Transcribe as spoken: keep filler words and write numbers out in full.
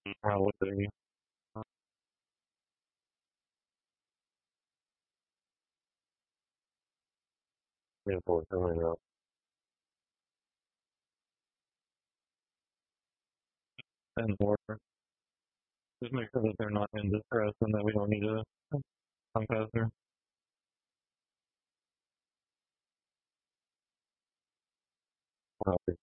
How would they uh, unfortunately not. And more, just make sure that they're not in distress and that we don't need to come faster. Uh,